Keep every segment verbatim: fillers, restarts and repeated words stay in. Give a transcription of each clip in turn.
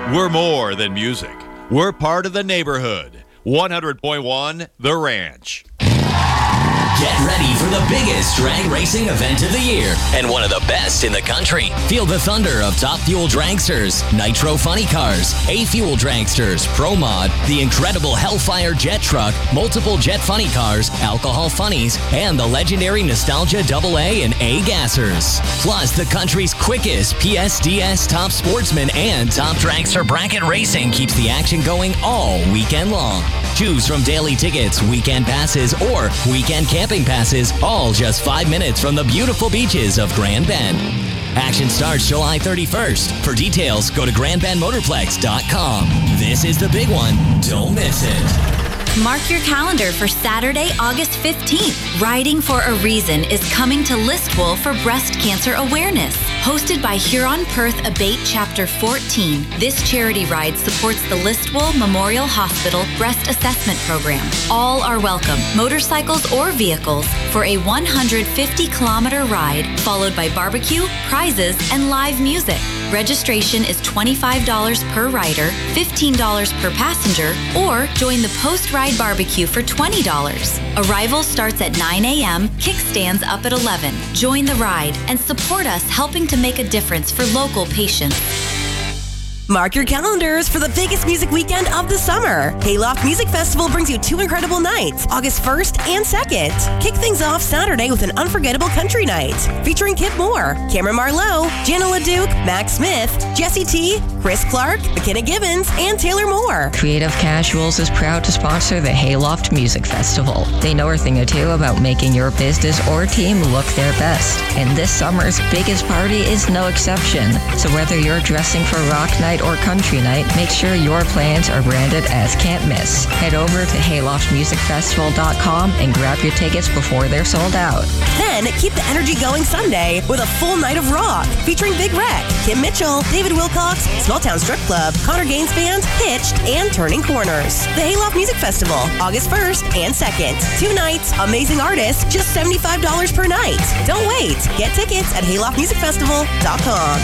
We're more than music. We're part of the neighborhood. one hundred point one The Ranch. Get ready for the biggest drag racing event of the year and one of the best in the country. Feel the thunder of Top Fuel Dragsters, Nitro Funny Cars, A-Fuel Dragsters, Pro Mod, the incredible Hellfire Jet Truck, multiple Jet Funny Cars, Alcohol Funnies, and the legendary Nostalgia double A and A Gassers. Plus, the country's quickest P S D S Top Sportsman and Top Dragster Bracket Racing keeps the action going all weekend long. Choose from daily tickets, weekend passes, or weekend camping passes, all just five minutes from the beautiful beaches of Grand Bend. Action starts July thirty-first. For details, go to grand bend motorplex dot com. This is the big one. Don't miss it. Mark your calendar for Saturday, August fifteenth. Riding for a Reason is coming to Listowel for breast cancer awareness. Hosted by Huron Perth Abate Chapter fourteen, this charity ride supports the Listowel Memorial Hospital Breast Assessment Program. All are welcome, motorcycles or vehicles, for a one hundred fifty kilometer ride, followed by barbecue, prizes, and live music. Registration is twenty-five dollars per rider, fifteen dollars per passenger, or join the post-ride barbecue for twenty dollars. Arrival starts at nine a.m., kickstands up at eleven. Join the ride and support us helping to make a difference for local patients. Mark your calendars for the biggest music weekend of the summer. Hayloft Music Festival brings you two incredible nights, August first and second. Kick things off Saturday with an unforgettable country night, featuring Kip Moore, Cameron Marlowe, Jana LaDuke, Max Smith, Jesse T, Chris Clark, McKenna Gibbons, and Taylor Moore. Creative Casuals is proud to sponsor the Hayloft Music Festival. They know a thing or two about making your business or team look their best. And this summer's biggest party is no exception. So whether you're dressing for rock night or country night, make sure your plans are branded as can't miss. Head over to hayloft music festival dot com and grab your tickets before they're sold out. Then keep the energy going Sunday with a full night of rock featuring Big Wreck, Kim Mitchell, David Wilcox, Small Town Strip Club, Connor Gaines Band, Hitched, and Turning Corners. The Hayloft Music Festival, August first and second. Two nights, amazing artists, just seventy-five dollars per night. Don't wait. Get tickets at hayloft music festival dot com.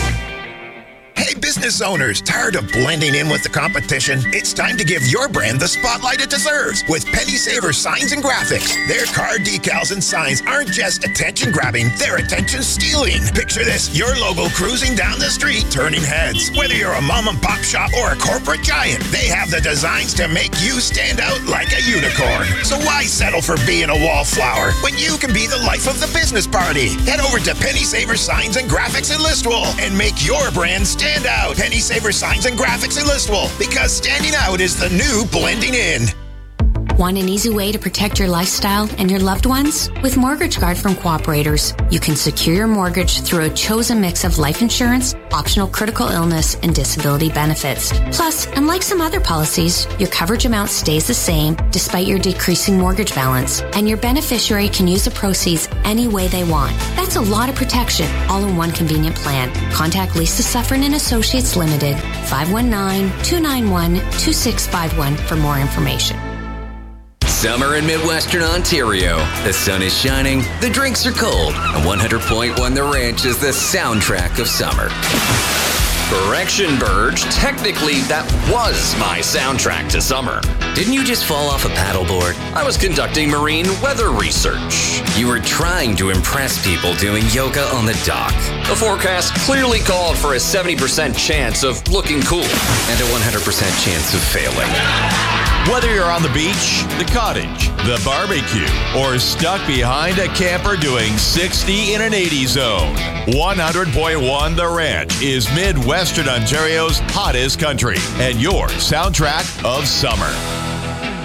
Hey, business owners, tired of blending in with the competition? It's time to give your brand the spotlight it deserves with Penny Saver Signs and Graphics. Their card decals and signs aren't just attention-grabbing, they're attention-stealing. Picture this, your logo cruising down the street, turning heads. Whether you're a mom-and-pop shop or a corporate giant, they have the designs to make you stand out like a unicorn. So why settle for being a wallflower when you can be the life of the business party? Head over to Penny Saver Signs and Graphics in Listowel and make your brand stand Stand out. Penny Saver Signs and Graphics in Listowel, because standing out is the new blending in. Want an easy way to protect your lifestyle and your loved ones? With Mortgage Guard from Cooperators, you can secure your mortgage through a chosen mix of life insurance, optional critical illness, and disability benefits. Plus, unlike some other policies, your coverage amount stays the same despite your decreasing mortgage balance, and your beneficiary can use the proceeds any way they want. That's a lot of protection, all in one convenient plan. Contact Lisa Suffren and Associates Limited, five one nine, two nine one, two six five one for more information. Summer in Midwestern Ontario. The sun is shining, the drinks are cold, and one hundred point one The Ranch is the soundtrack of summer. Correction, Burge. Technically, that was my soundtrack to summer. Didn't you just fall off a paddleboard? I was conducting marine weather research. You were trying to impress people doing yoga on the dock. The forecast clearly called for a seventy percent chance of looking cool and a one hundred percent chance of failing. Whether you're on the beach, the cottage, the barbecue, or stuck behind a camper doing sixty in an eighty zone, one hundred point one The Ranch is Midwestern Ontario's hottest country and your soundtrack of summer.